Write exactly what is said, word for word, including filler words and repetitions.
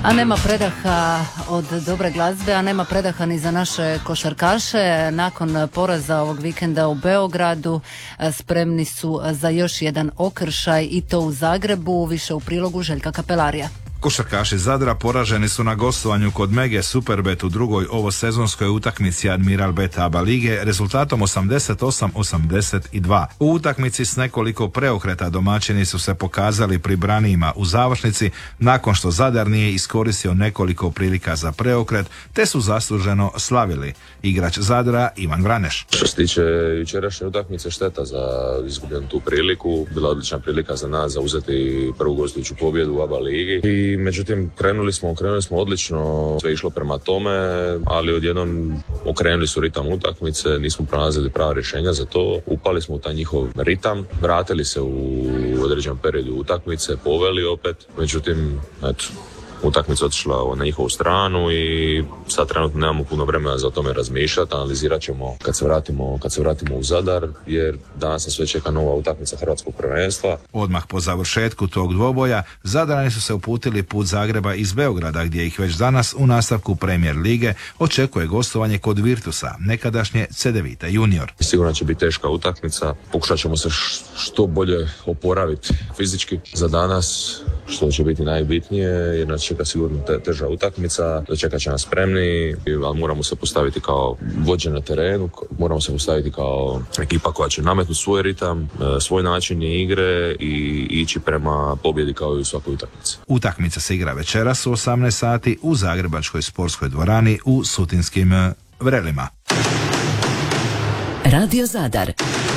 A nema predaha od dobre glazbe, a nema predaha ni za naše košarkaše. Nakon poraza ovog vikenda u Beogradu spremni su za još jedan okršaj i to u Zagrebu, više u prilogu Željka Kapelarija. Košarkaši Zadra poraženi su na gostovanju kod Mege Superbet u drugoj ovosezonskoj utakmici Admiral Bet A B A lige rezultatom osamdeset osam osamdeset dva. U utakmici s nekoliko preokreta domaćini su se pokazali pribranijima u završnici nakon što Zadar nije iskoristio nekoliko prilika za preokret, te su zasluženo slavili. Igrač Zadra Ivan Vraneš. Što se tiče jučerašnje utakmice, šteta za izgubljenu tu priliku. Bila odlična prilika za nas za uzeti prvu gostujuću pobjedu u A B A ligi. I međutim, krenuli smo, krenuli smo odlično, sve išlo prema tome, ali odjednom okrenuli su ritam utakmice, nismo pronalazili prava rješenja za to, upali smo u taj njihov ritam, vratili se u određenom periodu utakmice, poveli opet, međutim, eto, utakmica otišla na njihovu stranu i sad trenutno nemamo puno vremena za o tome razmišljati, analizirat ćemo kad se vratimo, kad se vratimo u Zadar, jer danas nas sve čeka nova utakmica hrvatskog prvenstva. Odmah po završetku tog dvoboja Zadrani su se uputili put Zagreba iz Beograda, gdje ih već danas u nastavku Premier lige očekuje gostovanje kod Virtusa, nekadašnje Cedevita Junior. Sigurno će biti teška utakmica, pokušat ćemo se što bolje oporaviti fizički za danas, što će biti najbitnije, jer nas čeka sigurno te, teža utakmica, dočekat će nas spremni, ali moramo se postaviti kao vođe na terenu, moramo se postaviti kao ekipa koja će nametnuti svoj ritam, svoj način igre i ići prema pobjedi kao i u svakoj utakmici. Utakmica se igra večeras u osamnaest sati u Zagrebačkoj sportskoj dvorani u Sutinskim Vrelima. Radio Zadar.